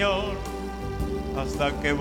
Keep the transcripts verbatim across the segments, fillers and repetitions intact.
Señor, hasta que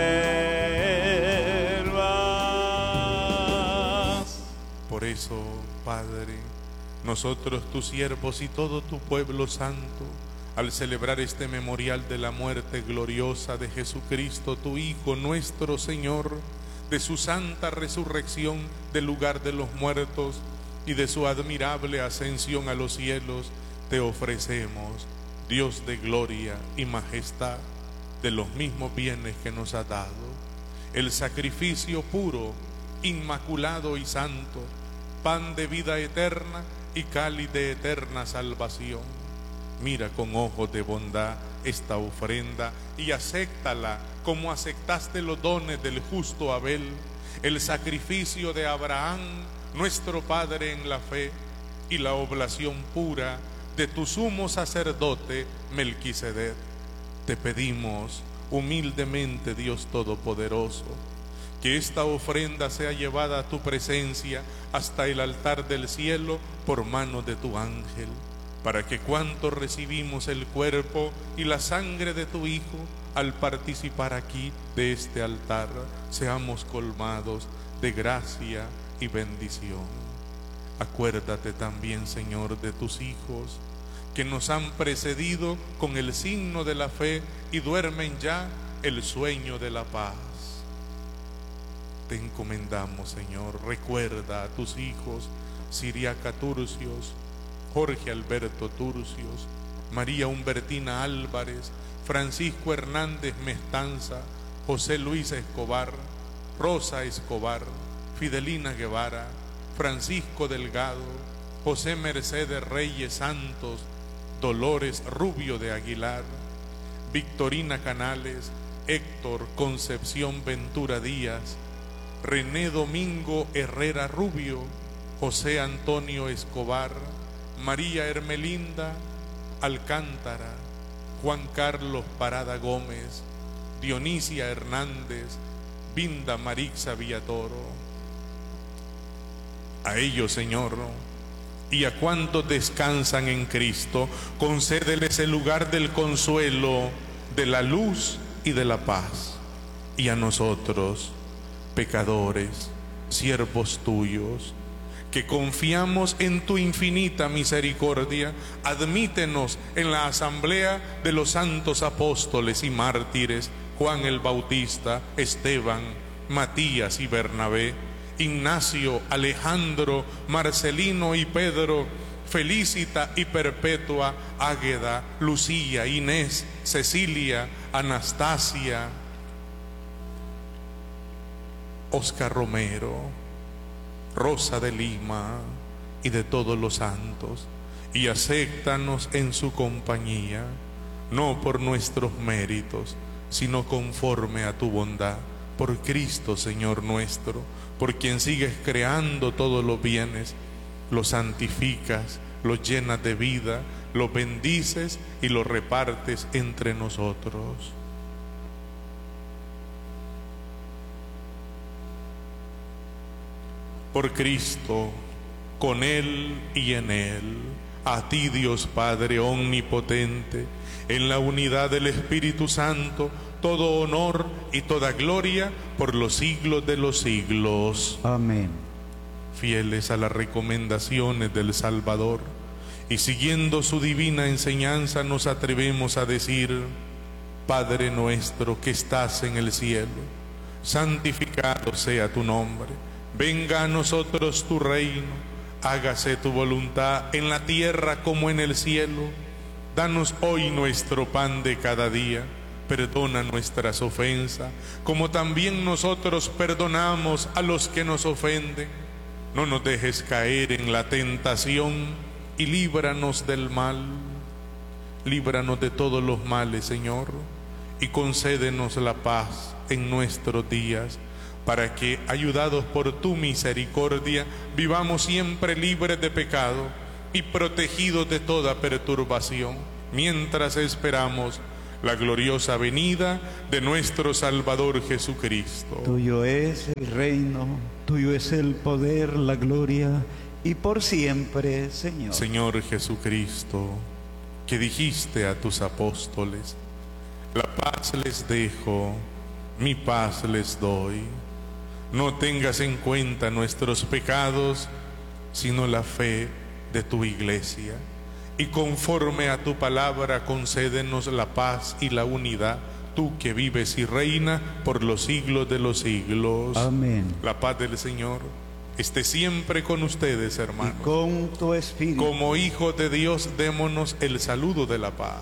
vuelvas. Por eso, Padre, nosotros, tus siervos y todo tu pueblo santo, al celebrar este memorial de la muerte gloriosa de Jesucristo, tu Hijo, nuestro Señor, de su santa resurrección del lugar de los muertos y de su admirable ascensión a los cielos, te ofrecemos, Dios de gloria y majestad, de los mismos bienes que nos ha dado, el sacrificio puro, inmaculado y santo, pan de vida eterna y cáliz de eterna salvación. Mira con ojos de bondad esta ofrenda y acéptala como aceptaste los dones del justo Abel, el sacrificio de Abraham, nuestro Padre en la fe, y la oblación pura de tu sumo sacerdote Melquisedec. Te pedimos humildemente, Dios Todopoderoso, que esta ofrenda sea llevada a tu presencia hasta el altar del cielo por mano de tu ángel, para que cuanto recibimos el cuerpo y la sangre de tu Hijo, al participar aquí de este altar, seamos colmados de gracia y bendición. Acuérdate también, Señor, de tus hijos que nos han precedido con el signo de la fe y duermen ya el sueño de la paz. Te encomendamos, Señor, recuerda a tus hijos Siriaca Turcios, Jorge Alberto Turcios, María Humbertina Álvarez, Francisco Hernández Mestanza, José Luis Escobar, Rosa Escobar, Fidelina Guevara, Francisco Delgado, José Mercedes Reyes Santos, Dolores Rubio de Aguilar, Victorina Canales, Héctor Concepción Ventura Díaz, René Domingo Herrera Rubio, José Antonio Escobar, María Hermelinda Alcántara, Juan Carlos Parada Gómez, Dionisia Hernández, Vinda Marixa Villatoro. A ellos, Señor, y a cuantos descansan en Cristo, concédeles el lugar del consuelo, de la luz y de la paz. Y a nosotros, pecadores, siervos tuyos, que confiamos en tu infinita misericordia, admítenos en la asamblea de los santos apóstoles y mártires, Juan el Bautista, Esteban, Matías y Bernabé, Ignacio, Alejandro, Marcelino y Pedro, Felicita y Perpetua, Águeda, Lucía, Inés, Cecilia, Anastasia, Oscar Romero, Rosa de Lima y de todos los santos, y acéptanos en su compañía, no por nuestros méritos, sino conforme a tu bondad, por Cristo Señor nuestro, por quien sigues creando todos los bienes, los santificas, los llenas de vida, los bendices y los repartes entre nosotros. Por Cristo, con Él y en Él, a ti Dios Padre omnipotente, en la unidad del Espíritu Santo, todo honor y toda gloria por los siglos de los siglos. Amén. Fieles a las recomendaciones del Salvador y siguiendo su divina enseñanza, nos atrevemos a decir: Padre nuestro que estás en el cielo, santificado sea tu nombre. Venga a nosotros tu reino, hágase tu voluntad en la tierra como en el cielo. Danos hoy nuestro pan de cada día. Perdona nuestras ofensas, como también nosotros perdonamos a los que nos ofenden. No nos dejes caer en la tentación y líbranos del mal. Líbranos de todos los males, Señor, y concédenos la paz en nuestros días, para que, ayudados por tu misericordia, vivamos siempre libres de pecado y protegidos de toda perturbación, mientras esperamos la gloriosa venida de nuestro Salvador Jesucristo. Tuyo es el reino, tuyo es el poder, la gloria, y por siempre, Señor. Señor Jesucristo, que dijiste a tus apóstoles: La paz les dejo, mi paz les doy. No tengas en cuenta nuestros pecados, sino la fe de tu iglesia. Y conforme a tu palabra, concédenos la paz y la unidad, tú que vives y reina por los siglos de los siglos. Amén. La paz del Señor esté siempre con ustedes, hermanos. Y con tu espíritu. Como hijos de Dios, démonos el saludo de la paz.